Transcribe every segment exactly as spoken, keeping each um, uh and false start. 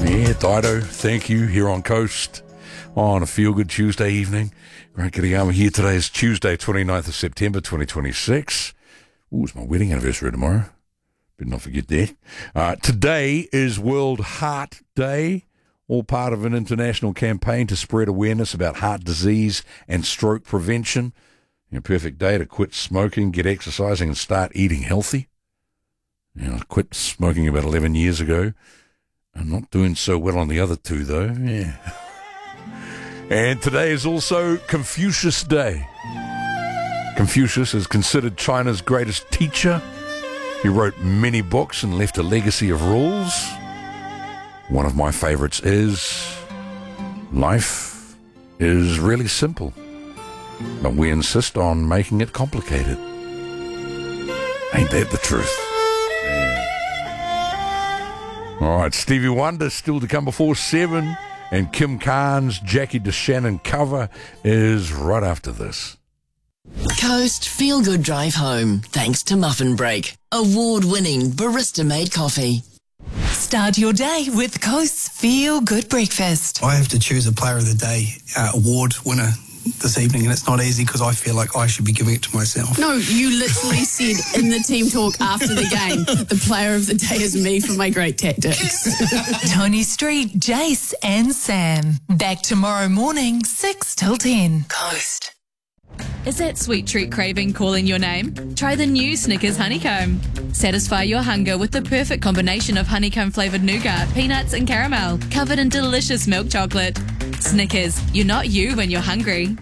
Yeah, Dido, thank you, here on Coast on a feel-good Tuesday evening. Great getting over here. Today is Tuesday, twenty-ninth of September, twenty twenty-six. Ooh, it's my wedding anniversary tomorrow. Better not forget that. Uh, today is World Heart Day, all part of an international campaign to spread awareness about heart disease and stroke prevention. A perfect day to quit smoking, get exercising, and start eating healthy. You know, I quit smoking about eleven years ago. I'm not doing so well on the other two, though. Yeah. And today is also Confucius Day. Confucius is considered China's greatest teacher. He wrote many books and left a legacy of rules. One of my favorites is, life is really simple, but we insist on making it complicated. Ain't that the truth? All right, Stevie Wonder still to come before seven, and Kim Carnes' Jackie DeShannon cover is right after this. Coast Feel Good Drive Home, thanks to Muffin Break, award-winning barista-made coffee. Start your day with Coast's Feel Good Breakfast. I have to choose a Player of the Day uh, award winner this evening, and it's not easy because I feel like I should be giving it to myself. No, you literally said in the team talk after the game, the player of the day is me for my great tactics. Tony Street, Jace and Sam. Back tomorrow morning, six till ten. Coast. Is that sweet treat craving calling your name? Try the new Snickers Honeycomb. Satisfy your hunger with the perfect combination of honeycomb-flavoured nougat, peanuts and caramel, covered in delicious milk chocolate. Snickers, you're not you when you're hungry.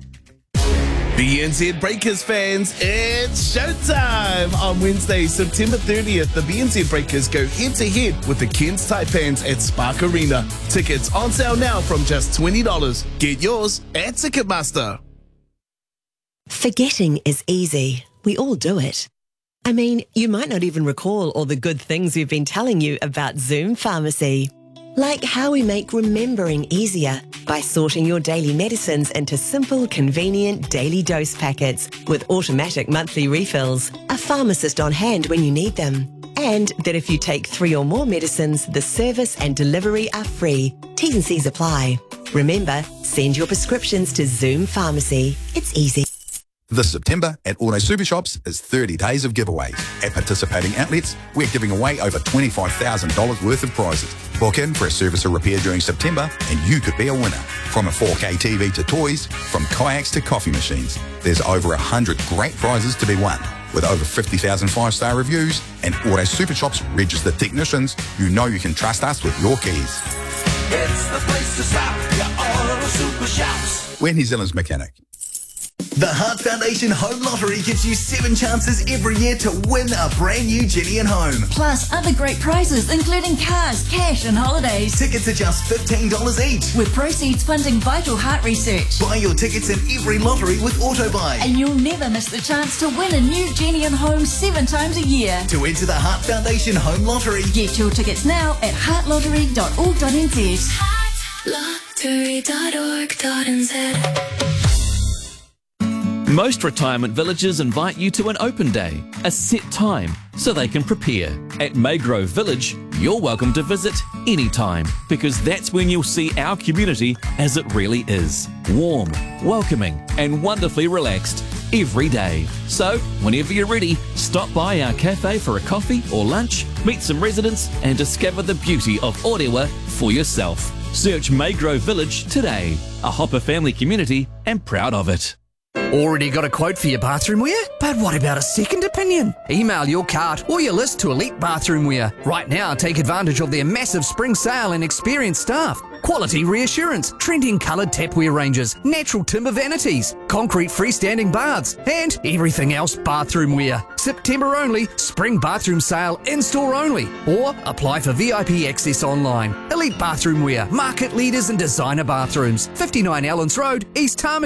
B N Z Breakers fans, it's showtime! On Wednesday, September thirtieth, the B N Z Breakers go head-to-head with the Cairns Taipans at Spark Arena. Tickets on sale now from just twenty dollars. Get yours at Ticketmaster. Forgetting is easy. We all do it. I mean, you might not even recall all the good things we've been telling you about Zoom Pharmacy. Like how we make remembering easier by sorting your daily medicines into simple, convenient daily dose packets with automatic monthly refills, a pharmacist on hand when you need them. And that if you take three or more medicines, the service and delivery are free. T's and C's apply. Remember, send your prescriptions to Zoom Pharmacy. It's easy. This September at Auto Super Shops is thirty days of giveaways. At participating outlets, we're giving away over twenty-five thousand dollars worth of prizes. Book in for a service or repair during September and you could be a winner. From a four K T V to toys, from kayaks to coffee machines, there's over one hundred great prizes to be won. With over fifty thousand five-star reviews and Auto Super Shops registered technicians, you know you can trust us with your keys. It's the place to stop, your Auto Super Shops. We're New Zealand's mechanic. The Heart Foundation Home Lottery gives you seven chances every year to win a brand new Jenny and Home. Plus other great prizes, including cars, cash and holidays. Tickets are just fifteen dollars each. With proceeds funding vital heart research. Buy your tickets in every lottery with AutoBuy. And you'll never miss the chance to win a new Jenny and Home seven times a year. To enter the Heart Foundation Home Lottery, get your tickets now at heart lottery dot org dot n z. heart lottery dot org dot n z. Most retirement villages invite you to an open day, a set time, so they can prepare. At Maygrove Village, you're welcome to visit anytime, because that's when you'll see our community as it really is. Warm, welcoming, and wonderfully relaxed every day. So, whenever you're ready, stop by our cafe for a coffee or lunch, meet some residents, and discover the beauty of Orewa for yourself. Search Maygrove Village today, a Hopper family community, and proud of it. Already got a quote for your bathroom wear? But what about a second opinion? Email your cart or your list to Elite Bathroom Wear. Right now, take advantage of their massive spring sale and experienced staff. Quality reassurance, trending coloured tapware ranges, natural timber vanities, concrete freestanding baths, and everything else bathroom wear. September only, spring bathroom sale in-store only. Or apply for V I P access online. Elite Bathroom Wear, market leaders in designer bathrooms. fifty-nine Allens Road, East Tamaki.